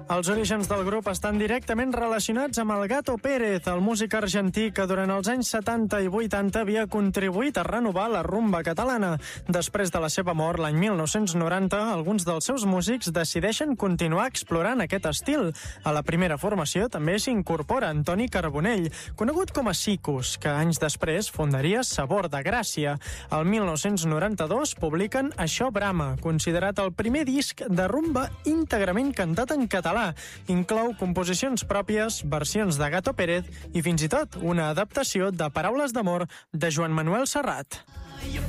Els orígens del grup estan directament relacionats amb el Gato Pérez, el músic argentí que durant els anys 70 i 80 havia contribuït a renovar la rumba catalana. Després de la seva mort, l'any 1990, alguns dels seus músics decideixen continuar explorant aquest estil. A la primera formació també s'incorpora Antoni Carbonell, conegut com a Sicus, que anys després fundaria Sabor de Gràcia. El 1992 publiquen Això Brama, considerat el primer disc de rumba íntegrament cantat en català. Inclou composicions pròpies, versions de Gato Pérez i fins i tot una adaptació de Paraules d'amor de Joan Manuel Serrat.